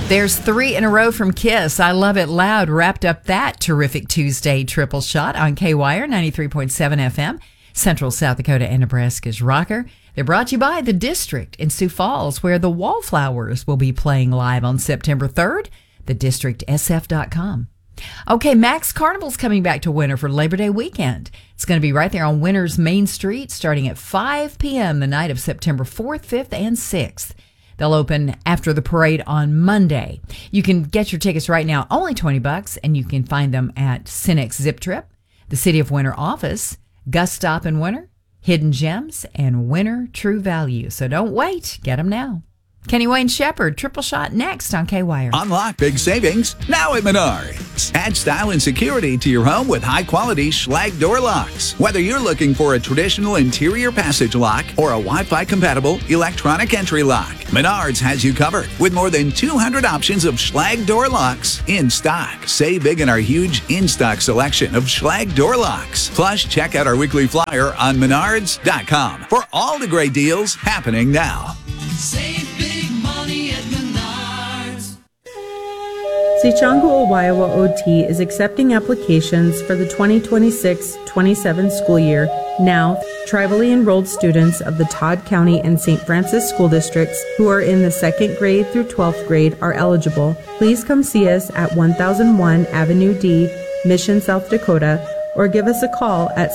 There's 3 in a row from Kiss. I Love It Loud wrapped up that terrific Tuesday triple shot on KWIRE 93.7 FM, Central South Dakota and Nebraska's Rocker. They're brought to you by The District in Sioux Falls, where the Wallflowers will be playing live on September 3rd, thedistrictsf.com. Okay, Max Carnival's coming back to Winter for Labor Day weekend. It's going to be right there on Winter's Main Street starting at 5 p.m. the night of September 4th, 5th, and 6th. They'll open after the parade on Monday. You can get your tickets right now, only $20, and you can find them at Cinex Zip Trip, the City of Winter office, Gus Stop in Winter, Hidden Gems, and Winter True Value. So don't wait. Get them now. Kenny Wayne Shepherd, triple shot next on KWIRE. Unlock big savings now at Menards. Add style and security to your home with high-quality Schlage door locks. Whether you're looking for a traditional interior passage lock or a Wi-Fi compatible electronic entry lock, Menards has you covered with more than 200 options of Schlage door locks in stock. Save big in our huge in-stock selection of Schlage door locks. Plus, check out our weekly flyer on Menards.com for all the great deals happening now. Save big money at Menards. Sichangu Iowa OT is accepting applications for the 2026-27 school year. Now, tribally enrolled students of the Todd County and St. Francis school districts who are in the 2nd grade through 12th grade are eligible. Please come see us at 1001 Avenue D, Mission, South Dakota, or give us a call at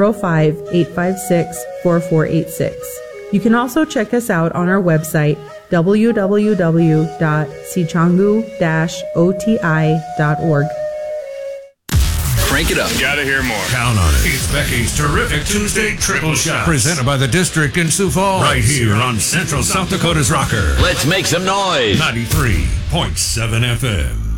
605-856-4486. You can also check us out on our website, www.sichangu-oti.org. Crank it up. Gotta hear more. Count on it. It's Becky's terrific Tuesday triple shot. Presented by The District in Sioux Falls. Right here on Central South Dakota's Rocker. Let's make some noise. 93.7 FM.